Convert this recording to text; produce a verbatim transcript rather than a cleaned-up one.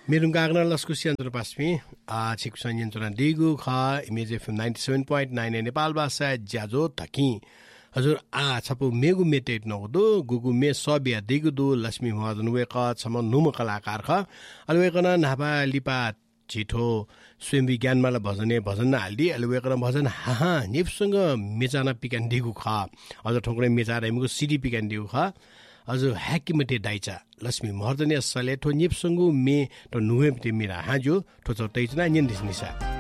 Merung gagna las kusian tur pasmi a chiksan yen tur digu kha image fm ninety-seven point nine Nepal basa jajo taki हजुर आ छपु मेगु मेटेट नगदो गुगु मे सबया दिगु दु लक्ष्मी महदन वेका छम नुम कलाकार ख अलवेकन नापा लिपा छिठो स्वयं विज्ञान माला भजने भजन हाल्दी अलवेकन भजन हा हा निपसँग मेचाना पिकान दिगु ख अझ ठोक्रे मेचा रेमगु सिडी पिकान दिगु ख हजुर ह्याकी मटे दाइचा लक्ष्मी महदन सलेठो निपसँग मे त नुवे मिरा हाजो ठोचो तैचना निन्दिस निसा